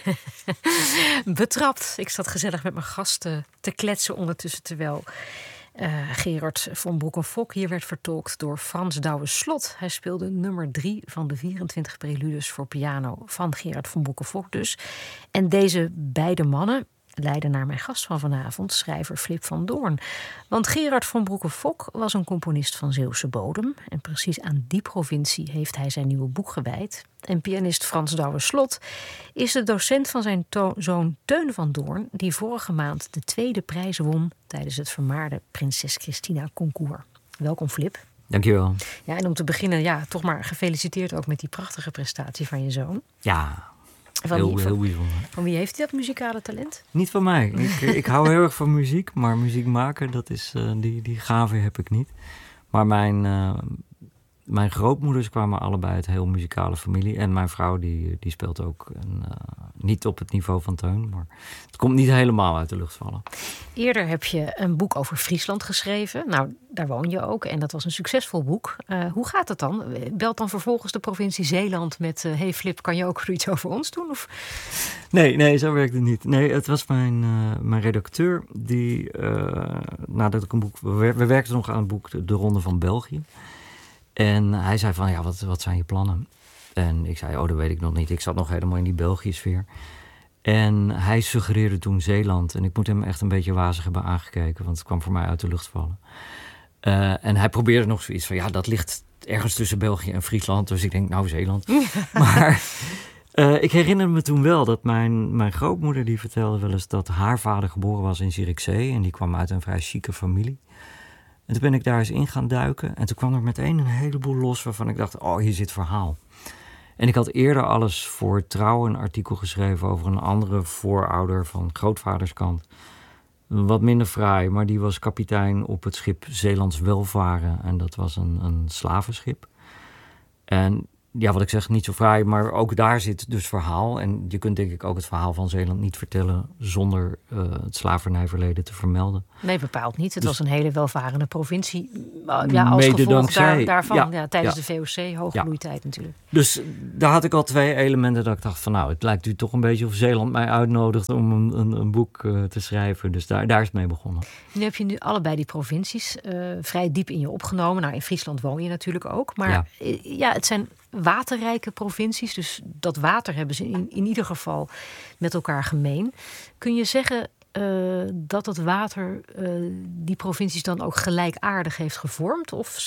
Betrapt. Ik zat gezellig met mijn gasten te kletsen ondertussen, terwijl Gerard von Broek-en-Fock hier werd vertolkt door Frans Douwe-Slot. Hij speelde nummer 3 van de 24 preludes voor piano van Gerard von Broek-en-Fock dus. En deze beide mannen leiden naar mijn gast van vanavond, schrijver Flip van Doorn. Want Gerard von Broek-en-Fock was een componist van Zeeuwse bodem. En precies aan die provincie heeft hij zijn nieuwe boek gewijd. En pianist Frans Douwe-Slot is de docent van zijn zoon Teun van Doorn, die vorige maand de 2e prijs won tijdens het vermaarde Prinses Christina concours. Welkom, Flip. Dankjewel. Ja, en om te beginnen, toch maar gefeliciteerd ook met die prachtige prestatie van je zoon. Ja, heel bijzonder. Van wie heeft hij dat muzikale talent? Niet van mij. Ik hou heel erg van muziek, maar muziek maken, dat is, die gave heb ik niet. Maar mijn grootmoeders kwamen allebei uit een heel muzikale familie. En mijn vrouw die speelt ook niet op het niveau van Teun. Maar het komt niet helemaal uit de lucht vallen. Eerder heb je een boek over Friesland geschreven. Nou, daar woon je ook en dat was een succesvol boek. Hoe gaat het dan? Belt dan vervolgens de provincie Zeeland met... hey Flip, kan je ook iets over ons doen? Of? Nee, zo werkt het niet. Nee, het was mijn redacteur die... nadat ik een boek... We werkten nog aan het boek De Ronde van België. En hij zei van, ja, wat zijn je plannen? En ik zei, dat weet ik nog niet. Ik zat nog helemaal in die België-sfeer. En hij suggereerde toen Zeeland. En ik moet hem echt een beetje wazig hebben aangekeken, want het kwam voor mij uit de lucht vallen. En hij probeerde nog zoiets van, ja, dat ligt ergens tussen België en Friesland. Dus ik denk, nou, Zeeland. Maar ik herinner me toen wel dat mijn grootmoeder, die vertelde wel eens dat haar vader geboren was in Zierikzee. En die kwam uit een vrij chique familie. En toen ben ik daar eens in gaan duiken. En toen kwam er meteen een heleboel los waarvan ik dacht, hier zit verhaal. En ik had eerder alles voor Trouw een artikel geschreven over een andere voorouder van grootvaderskant. Wat minder fraai, maar die was kapitein op het schip Zeelands Welvaren. En dat was een slavenschip. En ja, wat ik zeg, niet zo fraai, maar ook daar zit dus verhaal. En je kunt denk ik ook het verhaal van Zeeland niet vertellen zonder het slavernijverleden te vermelden. Nee, bepaald niet. Het dus, was een hele welvarende provincie. Ja, als gevolg daarvan, tijdens de VOC, hoogbloeitijd natuurlijk. Dus daar had ik al 2 elementen dat ik dacht van, nou, het lijkt u toch een beetje of Zeeland mij uitnodigt om een boek te schrijven. Dus daar is het mee begonnen. Nu heb je nu allebei die provincies vrij diep in je opgenomen. Nou, in Friesland woon je natuurlijk ook. Maar ja het zijn waterrijke provincies. Dus dat water hebben ze in ieder geval met elkaar gemeen. Kun je zeggen dat het water die provincies dan ook gelijkaardig heeft gevormd? Of